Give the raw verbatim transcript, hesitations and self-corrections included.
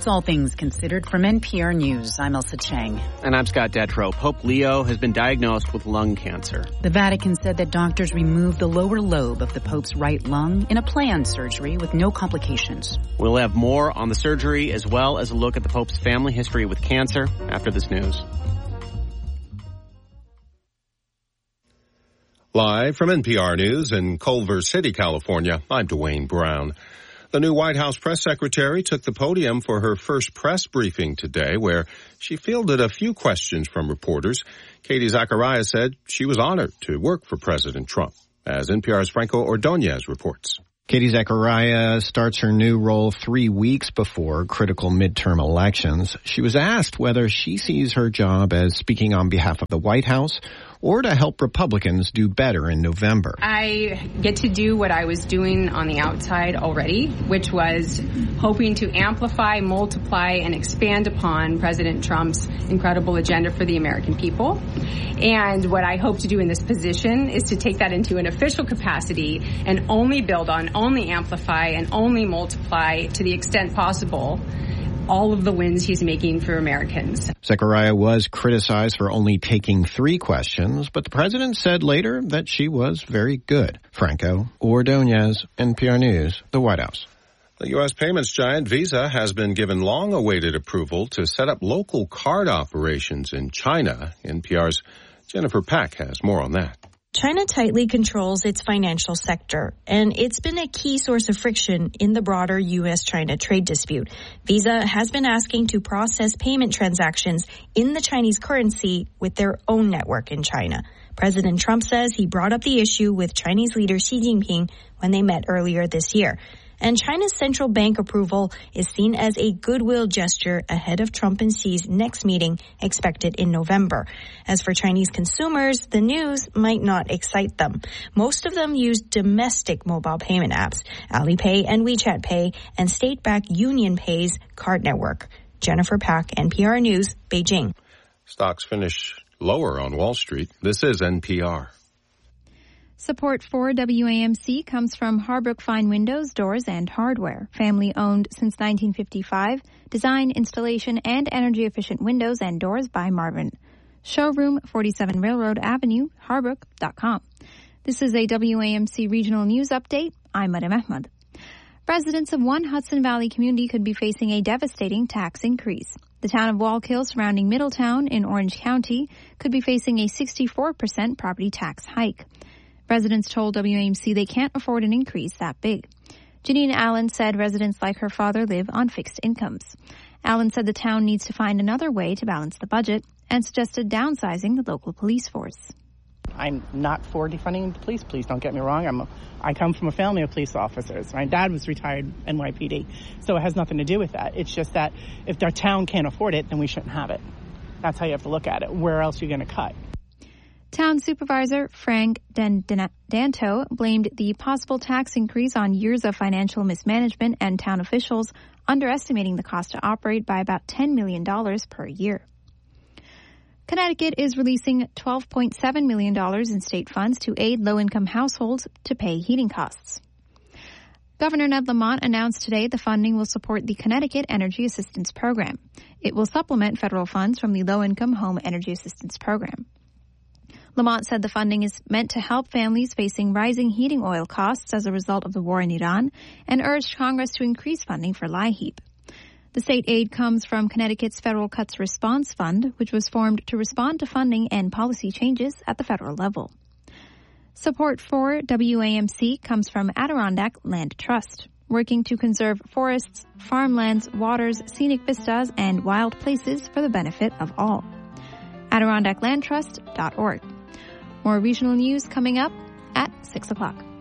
It's All Things Considered from N P R News. I'm Elsa Chang. And I'm Scott Detrow. Pope Leo has been diagnosed with lung cancer. The Vatican said that doctors removed the lower lobe of the Pope's right lung in a planned surgery with no complications. We'll have more on the surgery as well as a look at the Pope's family history with cancer after this news. Live from N P R News in Culver City, California, I'm Dwayne Brown. The new White House press secretary took the podium for her first press briefing today, where she fielded a few questions from reporters. Katie Zacharias said she was honored to work for President Trump, as N P R's Franco Ordonez reports. Katie Zacharias starts her new role three weeks before critical midterm elections. She was asked whether she sees her job as speaking on behalf of the White House or to help Republicans do better in November. I get to do what I was doing on the outside already, which was hoping to amplify, multiply, and expand upon President Trump's incredible agenda for the American people. And what I hope to do in this position is to take that into an official capacity and only build on, only amplify, and only multiply to the extent possible all of the wins he's making for Americans. Zachariah was criticized for only taking three questions, but the president said later that she was very good. Franco Ordonez, N P R News, the White House. The U S payments giant Visa has been given long-awaited approval to set up local card operations in China. N P R's Jennifer Pack has more on that. China tightly controls its financial sector, and it's been a key source of friction in the broader U S China trade dispute. Visa has been asking to process payment transactions in the Chinese currency with their own network in China. President Trump says he brought up the issue with Chinese leader Xi Jinping when they met earlier this year. And China's central bank approval is seen as a goodwill gesture ahead of Trump and Xi's next meeting expected in November. As for Chinese consumers, the news might not excite them. Most of them use domestic mobile payment apps, Alipay and WeChat Pay, and state-backed UnionPay's card network. Jennifer Pack, N P R News, Beijing. Stocks finish lower on Wall Street. This is N P R. Support for W A M C comes from Harbrook Fine Windows, Doors, and Hardware. Family-owned since nineteen fifty-five. Design, installation, and energy-efficient windows and doors by Marvin. Showroom, forty-seven Railroad Avenue, harbrook dot com. This is a W A M C Regional News Update. I'm Mariam Ahmad. Residents of one Hudson Valley community could be facing a devastating tax increase. The town of Wallkill, surrounding Middletown in Orange County, could be facing a sixty-four percent property tax hike. Residents told W A M C they can't afford an increase that big. Janine Allen said residents like her father live on fixed incomes. Allen said the town needs to find another way to balance the budget and suggested downsizing the local police force. I'm not for defunding the police. Please don't get me wrong. I'm a, I come from a family of police officers. My dad was retired N Y P D, so it has nothing to do with that. It's just that if our town can't afford it, then we shouldn't have it. That's how you have to look at it. Where else are you going to cut? Town Supervisor Frank Danto blamed the possible tax increase on years of financial mismanagement and town officials underestimating the cost to operate by about ten million dollars per year. Connecticut is releasing twelve point seven million dollars in state funds to aid low-income households to pay heating costs. Governor Ned Lamont announced today the funding will support the Connecticut Energy Assistance Program. It will supplement federal funds from the Low-Income Home Energy Assistance Program. Lamont said the funding is meant to help families facing rising heating oil costs as a result of the war in Iran and urged Congress to increase funding for LIHEAP. The state aid comes from Connecticut's Federal Cuts Response Fund, which was formed to respond to funding and policy changes at the federal level. Support for W A M C comes from Adirondack Land Trust, working to conserve forests, farmlands, waters, scenic vistas, and wild places for the benefit of all. Adirondack Land Trust dot org. More regional news coming up at six o'clock.